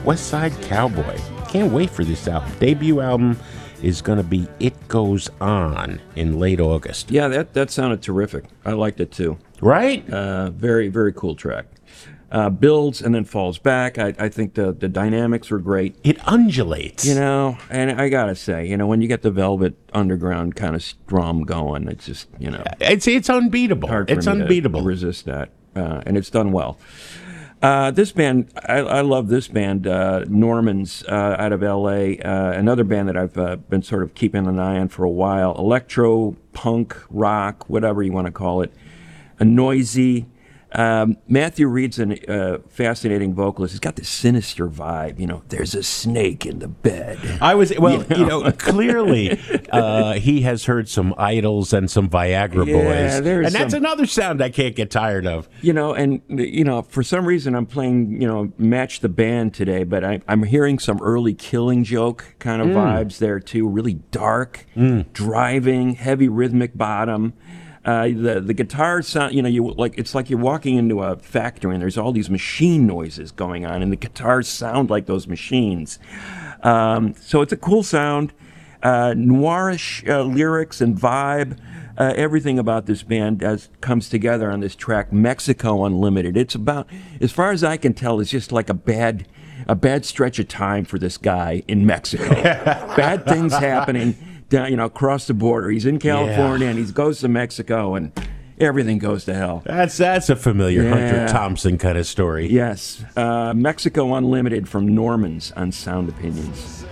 West Side Cowboy. Can't wait for this album. Debut album is going to be It Goes On in late August. Yeah, that sounded terrific. I liked it too. Right? Very, very cool track. Builds and then falls back. I think the dynamics were great. It undulates. You know, and I gotta say, you know, when you get the Velvet Underground kind of strum going, it's just, you know, It's unbeatable. hard for It's me unbeatable. to resist that, and it's done well. This band, I love this band, Normans out of L.A., another band that I've been sort of keeping an eye on for a while. Electro, punk, rock, whatever you want to call it. A noisy. Matthew Reed's a fascinating vocalist. He's got this sinister vibe. You know, there's a snake in the bed. Clearly, he has heard some Idols and some Viagra Boys. And that's another sound I can't get tired of. You know, and, you know, for some reason I'm playing, you know, Match the Band today, but I'm hearing some early Killing Joke kind of vibes there, too. Really dark, driving, heavy rhythmic bottom. The guitar sound, you know, it's like you're walking into a factory and there's all these machine noises going on, and the guitars sound like those machines. So it's a cool sound, noirish lyrics and vibe. Everything about this band comes together on this track, Mexico Unlimited. It's about, as far as I can tell, it's just like a bad stretch of time for this guy in Mexico. Bad things happening down, you know, across the border. He's in California and he goes to Mexico and everything goes to hell. That's a familiar Hunter Thompson kind of story. Yes. Mexico Unlimited from Normans on Sound Opinions.